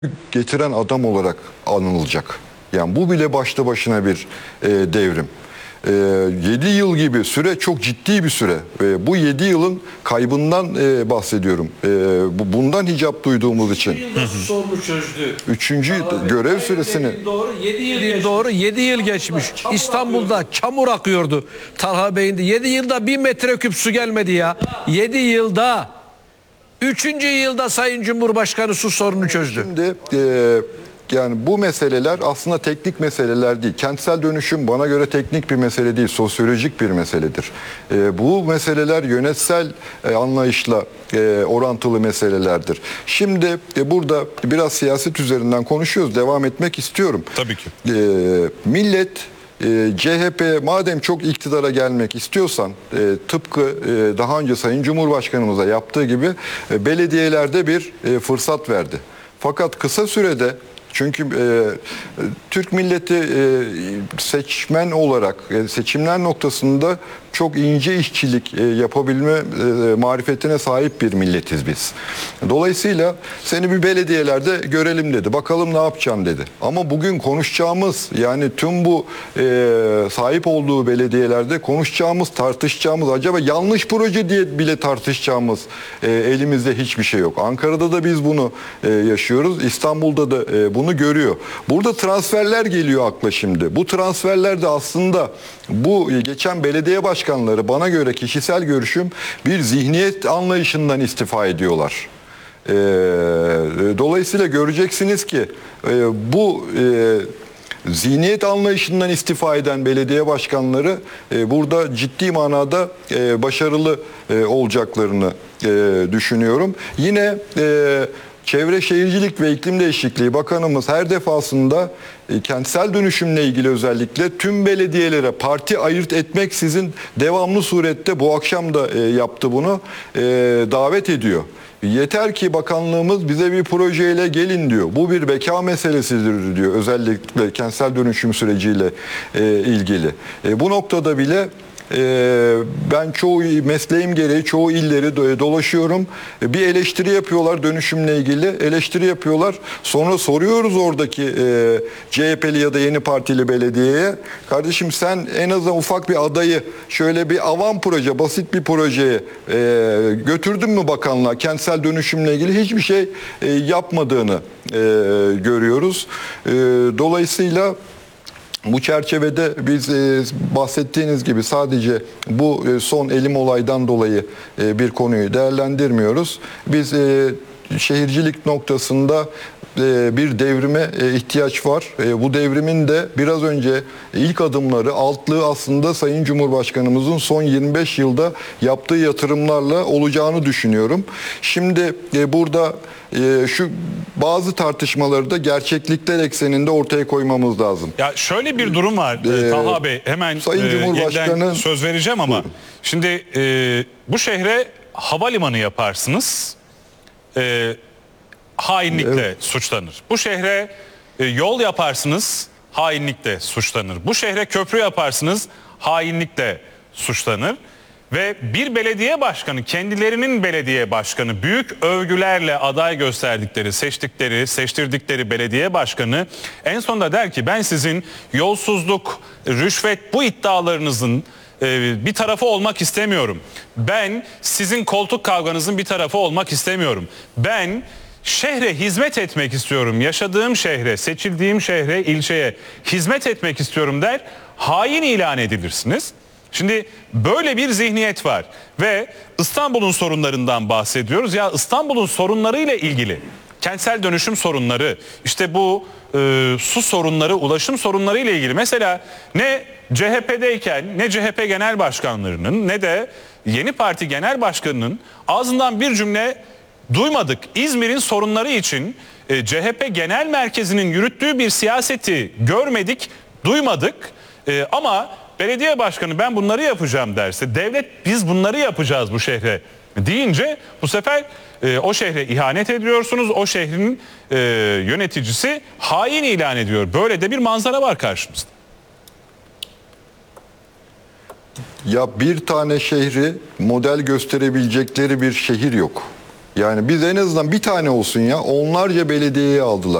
getiren adam olarak anılacak. Yani bu bile başlı başına bir devrim. 7 yıl gibi süre çok ciddi bir süre. Bu 7 yılın kaybından bahsediyorum. Bundan hicap duyduğumuz için. 3 yılda sorunu çözdü. 3. görev süresini Doğru 7 yıl geçmiş. İstanbul'da çamur akıyordu. Talha Bey'in de 7 yılda 1 metreküp su gelmedi ya. 7 yılda 3. yılda Sayın Cumhurbaşkanı su sorunu çözdü. Şimdi yani bu meseleler aslında teknik meseleler değil. Kentsel dönüşüm bana göre teknik bir mesele değil, sosyolojik bir meseledir. Bu meseleler yönetsel anlayışla orantılı meselelerdir. Şimdi burada biraz siyaset üzerinden konuşuyoruz. Devam etmek istiyorum. Tabii ki. Millet CHP madem çok iktidara gelmek istiyorsan tıpkı daha önce Sayın Cumhurbaşkanımıza yaptığı gibi belediyelerde bir fırsat verdi. Fakat kısa sürede çünkü Türk milleti seçmen olarak seçimler noktasında çok ince işçilik yapabilme marifetine sahip bir milletiz biz. Dolayısıyla seni bir belediyelerde görelim dedi. Bakalım ne yapacaksın dedi. Ama bugün konuşacağımız yani tüm bu sahip olduğu belediyelerde konuşacağımız, tartışacağımız, acaba yanlış proje diye bile tartışacağımız elimizde hiçbir şey yok. Ankara'da da biz bunu yaşıyoruz. İstanbul'da da bunu görüyor. Burada transferler geliyor akla şimdi. Bu transferler de aslında bu geçen belediye başkanları, bana göre kişisel görüşüm, bir zihniyet anlayışından istifa ediyorlar. Dolayısıyla göreceksiniz ki bu zihniyet anlayışından istifa eden belediye başkanları burada ciddi manada başarılı olacaklarını düşünüyorum. Yine Çevre Şehircilik ve İklim Değişikliği Bakanımız her defasında kentsel dönüşümle ilgili özellikle tüm belediyelere parti ayırt etmeksizin devamlı surette, bu akşam da yaptı bunu, davet ediyor. Yeter ki bakanlığımız bize bir projeyle gelin diyor. Bu bir beka meselesidir diyor, özellikle kentsel dönüşüm süreciyle ilgili. Bu noktada bile ben çoğu mesleğim gereği çoğu illeri dolaşıyorum. Bir eleştiri yapıyorlar dönüşümle ilgili. Eleştiri yapıyorlar. Sonra soruyoruz oradaki CHP'li ya da yeni partili belediyeye. Kardeşim sen en azından ufak bir adayı şöyle bir avam proje, basit bir projeye götürdün mü bakanlığa? Kentsel dönüşümle ilgili hiçbir şey yapmadığını görüyoruz. Dolayısıyla bu çerçevede biz bahsettiğiniz gibi sadece bu son elim olaydan dolayı bir konuyu değerlendirmiyoruz. Biz şehircilik noktasında bir devrime ihtiyaç var. Bu devrimin de biraz önce ilk adımları, altlığı aslında Sayın Cumhurbaşkanımızın son 25 yılda yaptığı yatırımlarla olacağını düşünüyorum. Şimdi burada şu bazı tartışmaları da gerçeklikler ekseninde ortaya koymamız lazım. Ya şöyle bir durum var Talha Bey, hemen Sayın Cumhurbaşkanı söz vereceğim ama buyurun. Şimdi bu şehre havalimanı yaparsınız, hainlikle suçlanır. Bu şehre yol yaparsınız, hainlikle suçlanır. Bu şehre köprü yaparsınız, hainlikle suçlanır. Ve bir belediye başkanı, kendilerinin belediye başkanı, büyük övgülerle aday gösterdikleri, seçtirdikleri belediye başkanı en sonunda der ki ben sizin yolsuzluk, rüşvet bu iddialarınızın bir tarafı olmak istemiyorum. Ben sizin koltuk kavganızın bir tarafı olmak istemiyorum. Ben şehre hizmet etmek istiyorum. Yaşadığım şehre, seçildiğim şehre, ilçeye hizmet etmek istiyorum der. Hain ilan edilirsiniz. Şimdi böyle bir zihniyet var ve İstanbul'un sorunlarından bahsediyoruz. Ya İstanbul'un sorunlarıyla ilgili kentsel dönüşüm sorunları, işte bu su sorunları, ulaşım sorunları ile ilgili mesela ne CHP'deyken ne CHP genel başkanlarının ne de yeni parti genel başkanının ağzından bir cümle duymadık. İzmir'in sorunları için CHP genel merkezinin yürüttüğü bir siyaseti görmedik, duymadık ama belediye başkanı ben bunları yapacağım derse, devlet biz bunları yapacağız bu şehre deyince bu sefer o şehre ihanet ediyorsunuz. O şehrin yöneticisi hain ilan ediyor. Böyle de bir manzara var karşımızda. Ya bir tane şehri model gösterebilecekleri bir şehir yok. Yani biz en azından bir tane olsun ya, onlarca belediyeyi aldılar.